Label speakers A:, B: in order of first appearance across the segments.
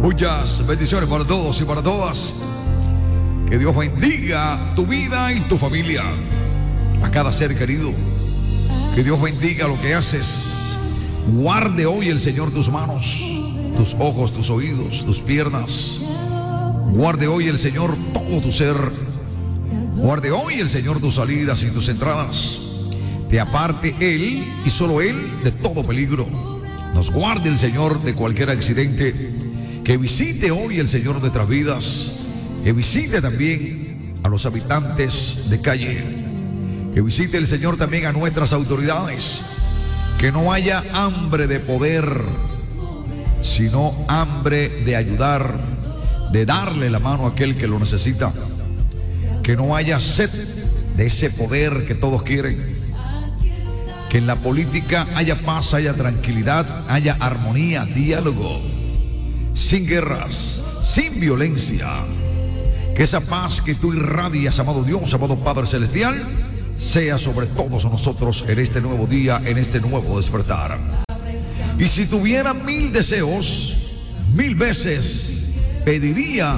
A: Muchas bendiciones para todos y para todas. Que Dios bendiga tu vida y tu familia, a cada ser querido. Que Dios bendiga lo que haces. Guarde hoy el Señor tus manos, tus ojos, tus oídos, tus piernas. Guarde hoy el Señor todo tu ser. Guarde hoy el Señor tus salidas y tus entradas. Te aparte Él y solo Él de todo peligro. Nos guarde el Señor de cualquier accidente. Que visite hoy el Señor nuestras vidas. Que visite también a los habitantes de calle. Que visite el Señor también a nuestras autoridades. Que no haya hambre de poder, sino hambre de ayudar, de darle la mano a aquel que lo necesita. Que no haya sed de ese poder que todos quieren. Que en la política haya paz, haya tranquilidad, haya armonía, diálogo, sin guerras, sin violencia. Que esa paz que tú irradias, amado Dios, amado Padre Celestial, sea sobre todos nosotros en este nuevo día, en este nuevo despertar. Y si tuviera 1000 deseos, 1000 veces pediría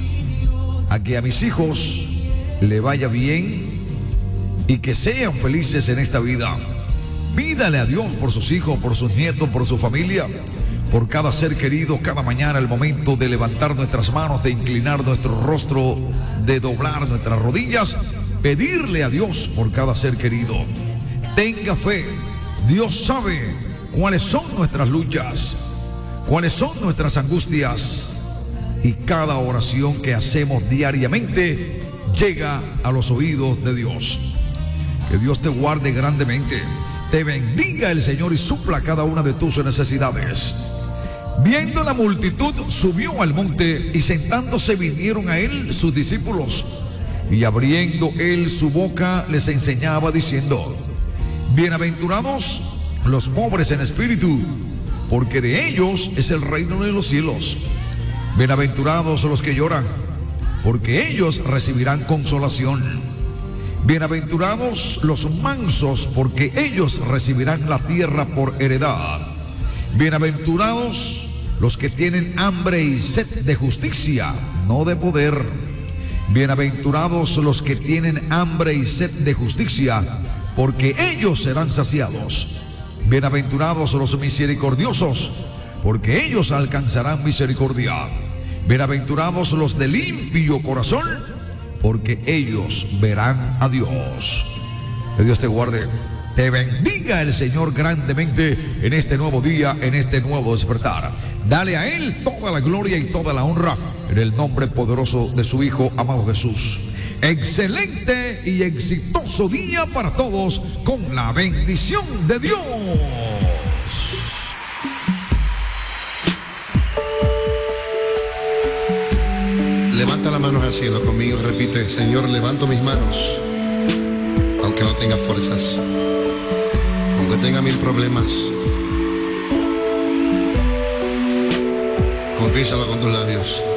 A: a que a mis hijos le vaya bien y que sean felices en esta vida. Pídale a Dios por sus hijos, por sus nietos, por su familia, por cada ser querido, cada mañana, el momento de levantar nuestras manos, de inclinar nuestro rostro, de doblar nuestras rodillas, pedirle a Dios por cada ser querido. Tenga fe. Dios sabe cuáles son nuestras luchas, cuáles son nuestras angustias, y cada oración que hacemos diariamente llega a los oídos de Dios. Que Dios te guarde grandemente. Te bendiga el Señor y supla cada una de tus necesidades. Viendo la multitud, subió al monte, y sentándose vinieron a él sus discípulos. Y abriendo él su boca, les enseñaba diciendo: bienaventurados los pobres en espíritu, porque de ellos es el reino de los cielos. Bienaventurados los que lloran, porque ellos recibirán consolación. Bienaventurados los mansos, porque ellos recibirán la tierra por heredad. Bienaventurados los que tienen hambre y sed de justicia, no de poder. Bienaventurados los que tienen hambre y sed de justicia, porque ellos serán saciados. Bienaventurados los misericordiosos, porque ellos alcanzarán misericordia. Bienaventurados los de limpio corazón, porque ellos verán a Dios. Que Dios te guarde. Te bendiga el Señor grandemente en este nuevo día, en este nuevo despertar. Dale a Él toda la gloria y toda la honra, en el nombre poderoso de su Hijo amado Jesús. Excelente y exitoso día para todos, con la bendición de Dios.
B: Levanta las manos al cielo conmigo, repite: Señor, levanto mis manos, aunque no tenga fuerzas, aunque tenga 1000 problemas. Confiésalo con tus labios.